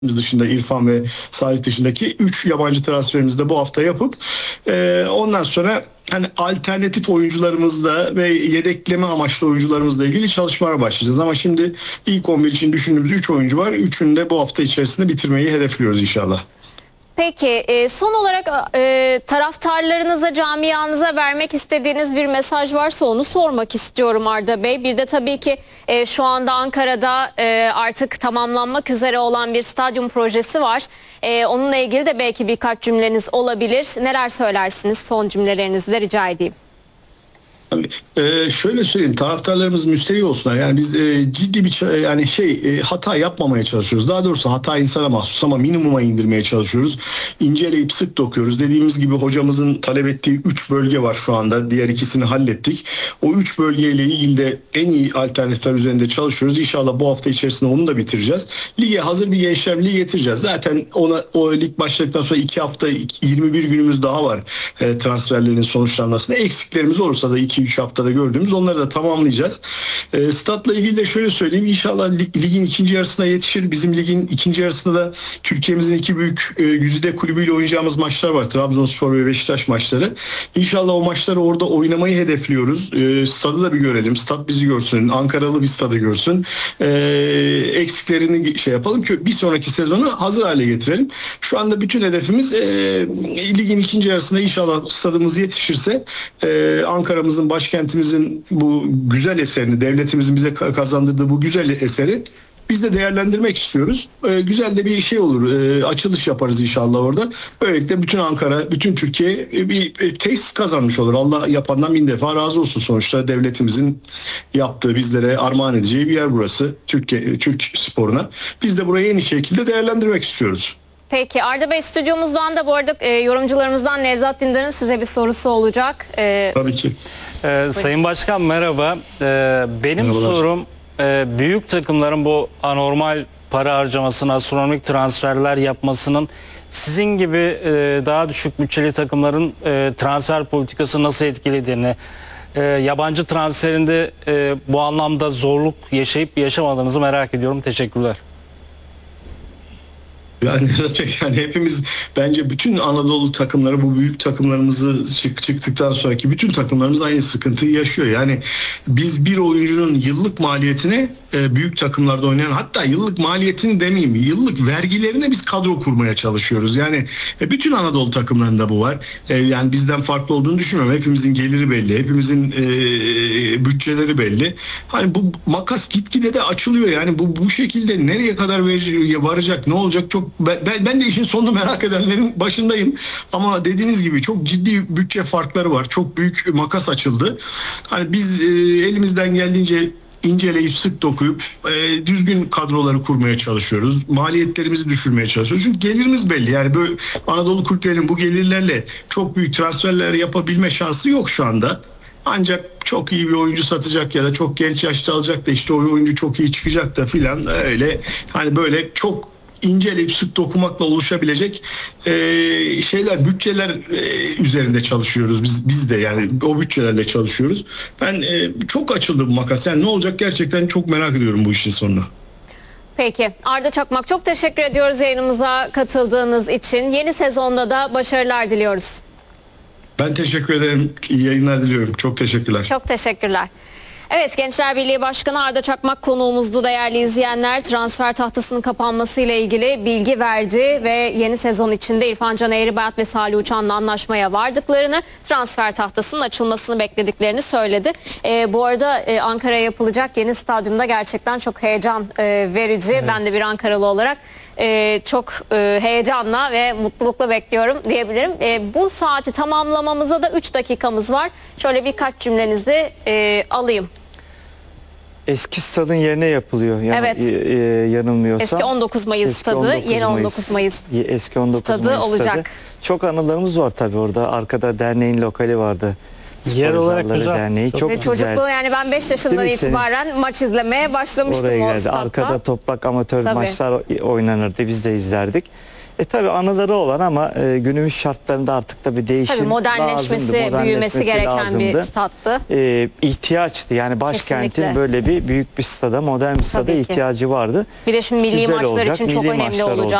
dışında İrfan ve Salih dışındaki 3 yabancı transferimizi de bu hafta yapıp ondan sonra hani alternatif oyuncularımızla ve yedekleme amaçlı oyuncularımızla ilgili çalışmalara başlayacağız. Ama şimdi ilk 11 için düşündüğümüz 3 oyuncu var. Üçünü de bu hafta içerisinde bitirmeyi hedefliyoruz inşallah. Peki son olarak taraftarlarınıza, camianıza vermek istediğiniz bir mesaj varsa onu sormak istiyorum Arda Bey. Bir de tabii ki şu anda Ankara'da artık tamamlanmak üzere olan bir stadyum projesi var. Onunla ilgili de belki birkaç cümleniz olabilir. Neler söylersiniz? Son cümlelerinizi de rica edeyim. Şöyle söyleyeyim, taraftarlarımız müsterih olsunlar. Yani biz ciddi bir hata yapmamaya çalışıyoruz. Daha doğrusu hata insana mahsus ama minimuma indirmeye çalışıyoruz. İnceleyip sık dokuyoruz. Dediğimiz gibi hocamızın talep ettiği 3 bölge var şu anda. Diğer ikisini hallettik. O 3 bölgeyle ilgili de en iyi alternatifler üzerinde çalışıyoruz. İnşallah bu hafta içerisinde onu da bitireceğiz. Lige hazır bir Gençler Birliği getireceğiz. Zaten o lig başladıktan sonra 2 hafta 21 günümüz daha var transferlerin sonuçlanmasına. Eksiklerimiz olursa da 2-3 haftada gördüğümüz onları da tamamlayacağız. Statla ilgili de şöyle söyleyeyim. İnşallah ligin ikinci yarısına yetişir. Bizim ligin ikinci yarısında da Türkiye'mizin iki büyük güzide kulübüyle oynayacağımız maçlar var. Trabzonspor ve Beşiktaş maçları. İnşallah o maçları orada oynamayı hedefliyoruz. Stadı da bir görelim. Stat bizi görsün. Ankaralı bir stadı görsün. Eksiklerini yapalım ki bir sonraki sezonu hazır hale getirelim. Şu anda bütün hedefimiz ligin ikinci yarısında inşallah stadımız yetişirse Ankara'mızın, başkentimizin bu güzel eserini, devletimizin bize kazandırdığı bu güzel eseri biz de değerlendirmek istiyoruz. Güzel de bir şey olur. Açılış yaparız inşallah orada. Böylelikle bütün Ankara, bütün Türkiye bir tesis kazanmış olur. Allah yapandan bin defa razı olsun. Sonuçta devletimizin yaptığı, bizlere armağan edeceği bir yer burası. Türk sporuna. Biz de burayı en iyi şekilde değerlendirmek istiyoruz. Peki Arda Bey, stüdyomuzdan da bu arada yorumcularımızdan Nevzat Dindar'ın size bir sorusu olacak. Tabii ki. Sayın Başkan merhaba. Benim Merhabalar. sorum büyük takımların bu anormal para harcamasını, astronomik transferler yapmasının sizin gibi daha düşük bütçeli takımların transfer politikası nasıl etkilediğini, yabancı transferinde bu anlamda zorluk yaşayıp yaşamadığınızı merak ediyorum. Teşekkürler. Yani hepimiz bence bütün Anadolu takımları bu büyük takımlarımızı çıktıktan sonraki bütün takımlarımız aynı sıkıntıyı yaşıyor. Yani biz bir oyuncunun yıllık maliyetine büyük takımlarda oynayan, hatta yıllık maliyetini demeyeyim, yıllık vergilerine biz kadro kurmaya çalışıyoruz. Yani bütün Anadolu takımlarında bu var. Yani bizden farklı olduğunu düşünmüyorum. Hepimizin geliri belli, hepimizin bütçeleri belli. Hani bu makas gitgide de açılıyor. Yani bu şekilde nereye kadar varacak, ne olacak çok ben de işin sonunu merak edenlerin başındayım. Ama dediğiniz gibi çok ciddi bütçe farkları var. Çok büyük makas açıldı. Hani biz elimizden geldiğince inceleyip sık dokuyup düzgün kadroları kurmaya çalışıyoruz. Maliyetlerimizi düşürmeye çalışıyoruz. Çünkü gelirimiz belli. Yani böyle Anadolu kulüplerinin bu gelirlerle çok büyük transferler yapabilme şansı yok şu anda. Ancak çok iyi bir oyuncu satacak ya da çok genç yaşta alacak da işte o oyuncu çok iyi çıkacak da filan, öyle hani böyle çok inceleyip sık dokumakla oluşabilecek bütçeler üzerinde çalışıyoruz. Biz de yani o bütçelerle çalışıyoruz. Ben çok açıldı bu makas. Yani ne olacak gerçekten çok merak ediyorum bu işin sonunu. Peki Arda Çakmak, çok teşekkür ediyoruz yayınımıza katıldığınız için. Yeni sezonda da başarılar diliyoruz. Ben teşekkür ederim. İyi yayınlar diliyorum. Çok teşekkürler. Çok teşekkürler. Evet, Gençler Birliği Başkanı Arda Çakmak konuğumuzdu değerli izleyenler. Transfer tahtasının kapanması ile ilgili bilgi verdi ve yeni sezon içinde İrfan Can Eğribayat ve Salih Uçan'la anlaşmaya vardıklarını, transfer tahtasının açılmasını beklediklerini söyledi. Bu arada Ankara'ya yapılacak yeni stadyumda gerçekten çok heyecan verici. Evet. Ben de bir Ankaralı olarak çok heyecanla ve mutlulukla bekliyorum diyebilirim. Bu saati tamamlamamıza da 3 dakikamız var. Şöyle birkaç cümlenizi alayım. Eski stadın yerine yapılıyor. Evet. Yanılmıyorsam. Eski 19 Mayıs stadı, yeni 19 Mayıs eski 19 stadı Mayıs olacak. Stadı. Çok anılarımız var tabii orada. Arkada derneğin lokali vardı. Yer olarak güzel. Derneği. Çok güzel. Çocukluğu, yani ben 5 yaşından itibaren maç izlemeye başlamıştım oraya o geldi. statta. Arkada toprak amatör Tabii. maçlar oynanırdı. Biz de izlerdik. Tabii anıları olan ama günümüz şartlarında artık tabii değişim Tabii modernleşmesi, lazımdı, büyümesi gereken bir lazımdı. stattı. İhtiyaçtı yani başkentin Kesinlikle. böyle bir büyük bir stada, modern bir stada Tabii ki. ihtiyacı vardı. Bir de şimdi milli Güzel maçlar olacak, için çok milli önemli maçlar olacak.